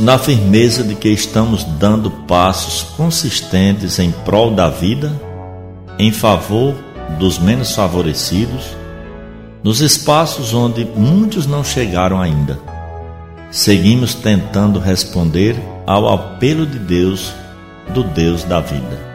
na firmeza de que estamos dando passos consistentes em prol da vida, em favor dos menos favorecidos, nos espaços onde muitos não chegaram ainda. Seguimos tentando responder ao apelo de Deus, do Deus da vida.